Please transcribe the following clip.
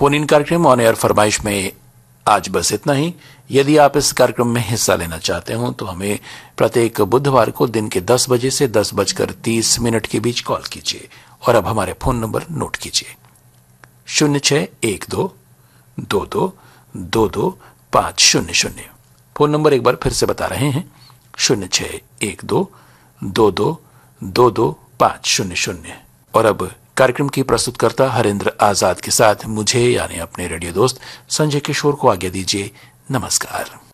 Phone in कार्यक्रम on एयर फरमाइश में आज बस इतना ही। यदि आप इस कार्यक्रम में हिस्सा लेना चाहते हो तो हमें प्रत्येक बुधवार को दिन के 10 बजे से 10:30 के बीच कॉल कीजिए। और अब हमारे फोन नंबर नोट कीजिए 061222220500। फोन नंबर एक बार फिर से बता रहे हैं 061222220500। और अब कार्यक्रम की प्रस्तुतकर्ता हरेंद्र आजाद के साथ मुझे यानी अपने रेडियो दोस्त संजय किशोर को आज्ञा दीजिए। नमस्कार।